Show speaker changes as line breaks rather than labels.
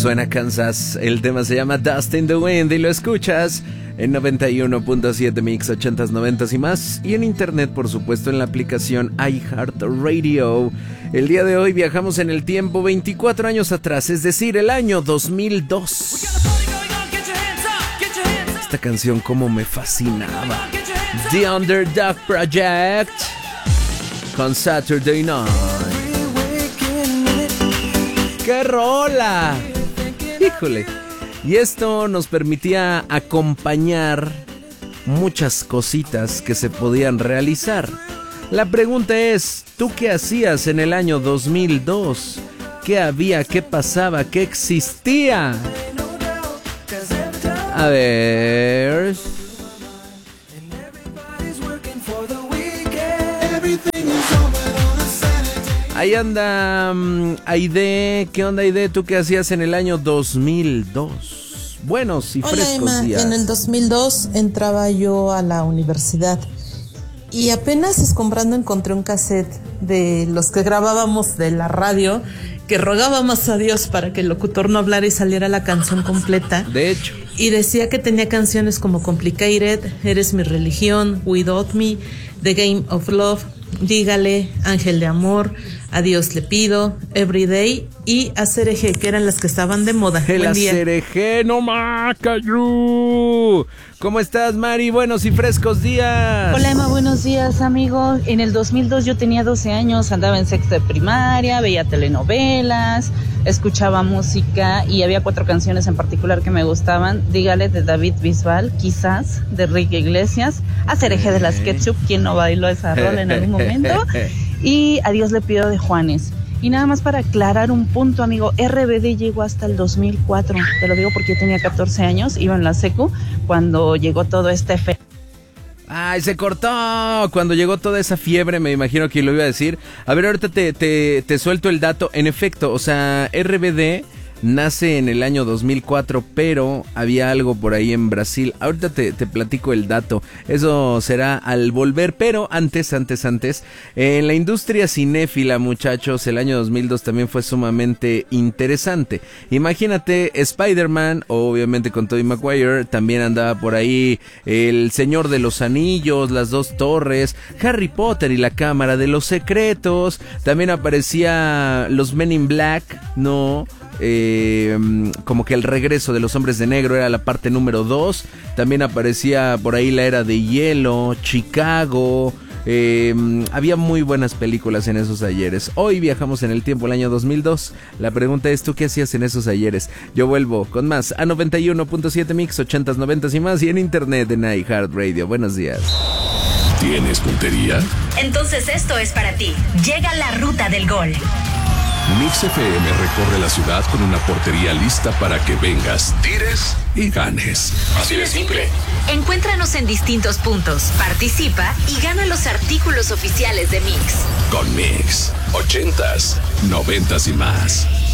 suena Kansas. El tema se llama Dust in the Wind y lo escuchas en 91.7 Mix 80s, 90s y más. Y en internet, por supuesto, en la aplicación iHeartRadio. El día de hoy viajamos en el tiempo 24 años atrás, es decir, el año 2002. Esta canción como me fascinaba. The Underdog Project con Saturday Night. ¡Qué rola! Híjole. Y esto nos permitía acompañar muchas cositas que se podían realizar. La pregunta es, ¿tú qué hacías en el año 2002? ¿Qué había? ¿Qué pasaba? ¿Qué existía? A ver... Ahí anda Aide. ¿Qué onda, Aide? ¿Tú qué hacías en el año 2002? Buenos y frescos
Emma,
días.
En el 2002 entraba yo a la universidad y apenas escombrando encontré un cassette de los que grabábamos de la radio, que rogábamos a Dios para que el locutor no hablara y saliera la canción completa.
De hecho.
Y decía que tenía canciones como Complicated, Eres mi religión, Without Me, The Game of Love, Dígale, Ángel de Amor, A Dios le pido, Everyday y Hacer Eje, que eran las que estaban de moda.
El Hacer Eje, no macayú. ¿Cómo estás, Mari? Buenos y frescos días.
Hola, Emma, buenos días, amigo. En el 2002 yo tenía 12 años, andaba en sexto de primaria, veía telenovelas, escuchaba música y había 4 canciones en particular que me gustaban. Dígale, de David Bisbal, Quizás, de Enrique Iglesias, Hacer Eje de las Ketchup, ¿quién no bailó esa rola en algún momento? Y A Dios le pido de Juanes. Y nada más para aclarar un punto, amigo, RBD llegó hasta el 2004, te lo digo porque yo tenía 14 años, iba en la secu, cuando llegó todo este
¡Ay, se cortó! Cuando llegó toda esa fiebre, me imagino que lo iba a decir. A ver, ahorita te suelto el dato. En efecto, o sea, RBD nace en el año 2004, pero había algo por ahí en Brasil. Ahorita te platico el dato. Eso será al volver, pero antes. En la industria cinéfila, muchachos, el año 2002 también fue sumamente interesante. Imagínate, Spider-Man, obviamente con Tobey Maguire, también andaba por ahí El Señor de los Anillos, Las Dos Torres, Harry Potter y la Cámara de los Secretos. También aparecía los Men in Black, ¿no? Como que el regreso de los Hombres de Negro era la parte número 2. También aparecía por ahí La Era de Hielo, Chicago. Había muy buenas películas en esos ayeres. Hoy viajamos en el tiempo, el año 2002. La pregunta es, ¿tú qué hacías en esos ayeres? Yo vuelvo con más a 91.7 Mix 80s, 90s y más, y en internet en iHeartRadio. Buenos días.
¿Tienes puntería?
Entonces esto es para ti. Llega la ruta del gol.
Mix FM recorre la ciudad con una portería lista para que vengas, tires y ganes. Así de simple.
Encuéntranos en distintos puntos, participa y gana los artículos oficiales de Mix.
Con Mix, 80s, 90s y más.